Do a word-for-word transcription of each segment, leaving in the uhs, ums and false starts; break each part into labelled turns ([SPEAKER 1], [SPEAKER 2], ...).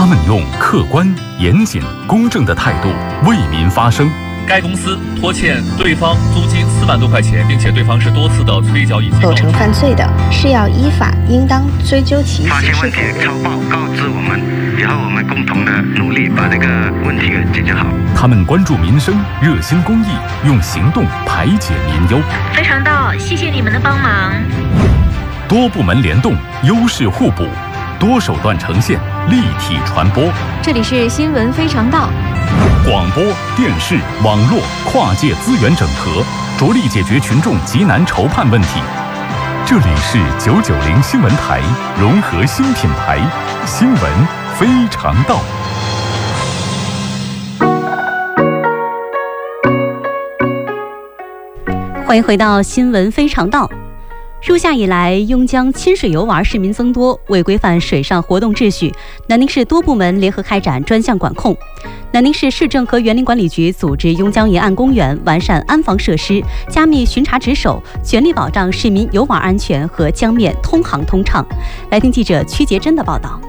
[SPEAKER 1] 们用客观、严谨、公正的态度为民发声。
[SPEAKER 2] 该公司拖欠对方租金四万多块钱，并且对方是多次的催缴已经
[SPEAKER 3] 构成犯罪的，是要依法应当追究其
[SPEAKER 4] 发现问题超报告知我们，然后我们共同的努力把这个问题给解决好。
[SPEAKER 1] 他们关注民生，热心公益，用行动排解民忧。
[SPEAKER 5] 非常到，谢谢你们的帮忙。
[SPEAKER 1] 多部门联动，优势互补，多手段呈现，立体传播。
[SPEAKER 6] 这里是新闻非常道。
[SPEAKER 1] 广播、电视、网络跨界资源整合，着力解决群众急难愁盼问题。这里是九九零新闻台，融合新品牌，新闻非常道。
[SPEAKER 7] 欢迎回到新闻非常道。入夏以来，邕江亲水游玩市民增多，为规范水上活动秩序，南宁市多部门联合开展专项管控。南宁市市政和园林管理局组织邕江沿岸公园完善安防设施，加密巡查值守，全力保障市民游玩安全和江面通航通畅。来听记者曲洁珍的报道。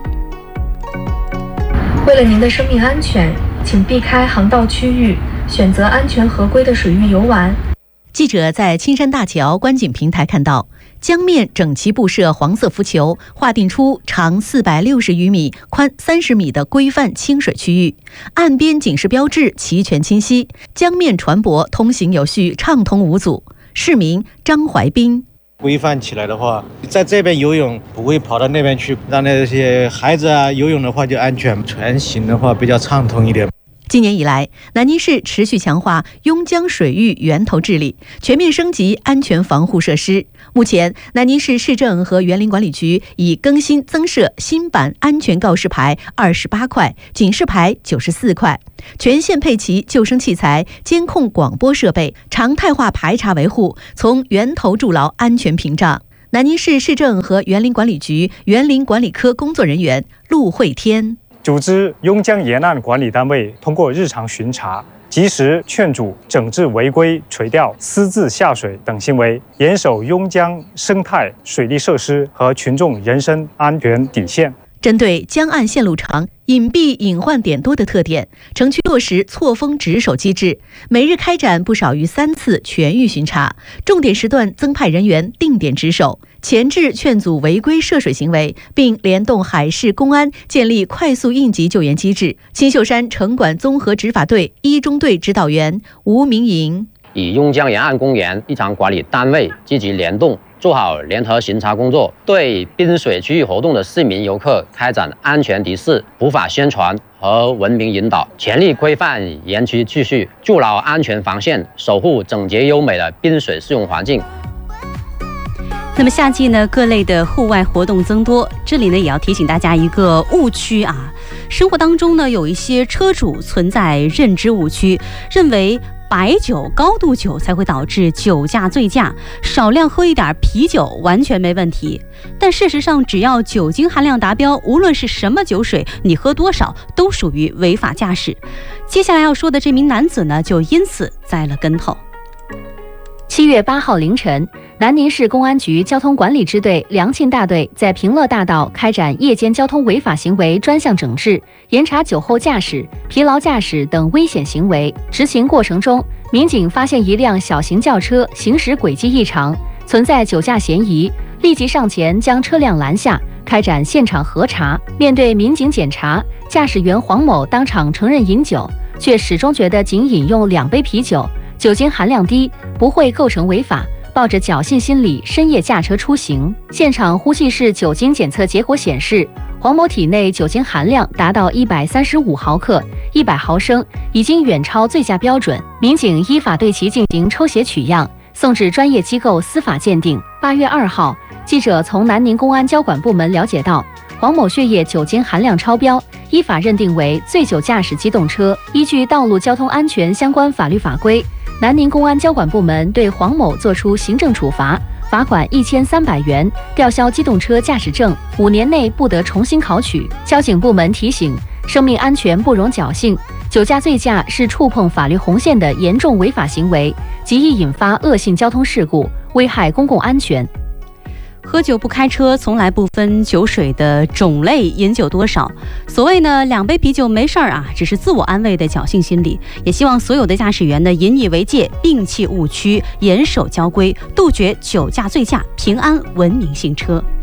[SPEAKER 8] 为了您的生命安全，请避开航道区域，选择安全合规的水域游玩。
[SPEAKER 9] 记者在青山大桥观景平台看到，江面整齐布设黄色浮球，划定出长四百六十余米、宽三十米的规范清水区域，岸边警示标志齐全清晰，江面船舶通行有序，畅通无阻。市民张怀斌：
[SPEAKER 10] 规范起来的话，在这边游泳不会跑到那边去，让那些孩子啊游泳的话就安全，船行的话比较畅通一点。
[SPEAKER 9] 今年以来，南宁市持续强化邕江水域源头治理，全面升级安全防护设施。目前，南宁市市政和园林管理局已更新增设新版安全告示牌二十八块，警示牌九十四块，全线配齐救生器材、监控广播设备，常态化排查维护，从源头筑牢安全屏障。南宁市市政和园林管理局园林管理科工作人员陆慧天。
[SPEAKER 11] 组织邕江沿岸管理单位通过日常巡查，及时劝阻整治违规垂钓、私自下水等行为，严守邕江生态水利设施和群众人身安全底线。
[SPEAKER 9] 针对江岸线路长、隐蔽隐患点多的特点，城区落实错峰值守机制，每日开展不少于三次全域巡查，重点时段增派人员定点值守，前置劝阻违规涉水行为，并联动海事公安建立快速应急救援机制。青秀山城管综合执法队一中队指导员吴明莹：
[SPEAKER 12] 与邕江沿岸公园异常管理单位积极联动，做好联合巡查工作，对滨水区域活动的市民游客开展安全提示、普法宣传和文明引导，全力规范园区秩序，筑牢安全防线，守护整洁优美的滨水适用环境。
[SPEAKER 7] 那么夏季呢，各类的户外活动增多，这里呢也要提醒大家一个误区啊。生活当中呢，有一些车主存在认知误区，认为白酒、高度酒才会导致酒驾醉驾，少量喝一点啤酒完全没问题。但事实上，只要酒精含量达标，无论是什么酒水，你喝多少都属于违法驾驶。接下来要说的这名男子呢，就因此栽了跟头。
[SPEAKER 6] 七月八号凌晨，南宁市公安局交通管理支队梁庆大队在平乐大道开展夜间交通违法行为专项整治，严查酒后驾驶、疲劳驾驶等危险行为。执行过程中，民警发现一辆小型轿车行驶轨迹异常，存在酒驾嫌疑，立即上前将车辆拦下，开展现场核查。面对民警检查，驾驶员黄某当场承认饮酒，却始终觉得仅饮用两杯啤酒，酒精含量低，不会构成违法，抱着侥幸心理深夜驾车出行。现场呼气式酒精检测结果显示，黄某体内酒精含量达到一百三十五毫克、一百毫升，已经远超醉驾标准。民警依法对其进行抽血取样，送至专业机构司法鉴定。八月二号，记者从南宁公安交管部门了解到，黄某血液酒精含量超标，依法认定为醉酒驾驶机动车。依据道路交通安全相关法律法规，南宁公安交管部门对黄某作出行政处罚，罚款一千三百元，吊销机动车驾驶证，五年内不得重新考取。交警部门提醒，生命安全不容侥幸，酒驾醉驾是触碰法律红线的严重违法行为，极易引发恶性交通事故，危害公共安全。
[SPEAKER 7] 喝酒不开车，从来不分酒水的种类，饮酒多少。所谓呢，两杯啤酒没事儿啊，只是自我安慰的侥幸心理。也希望所有的驾驶员呢，引以为戒，摒弃误区，严守交规，杜绝酒驾醉驾，平安文明行车。